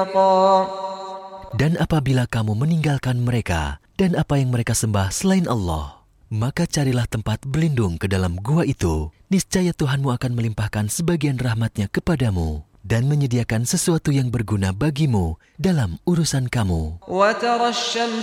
Dan apabila kamu meninggalkan mereka dan apa yang mereka sembah selain Allah, maka carilah tempat berlindung ke dalam gua itu. Niscaya Tuhanmu akan melimpahkan sebagian rahmat-Nya kepadamu dan menyediakan sesuatu yang berguna bagimu dalam urusan kamu.